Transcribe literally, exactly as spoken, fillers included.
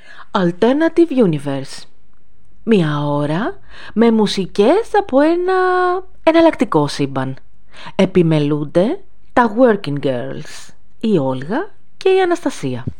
Alternative Universe. Μια ώρα με μουσικές από ένα εναλλακτικό σύμπαν. Επιμελούνται τα Working Girls, η Όλγα και η Αναστασία.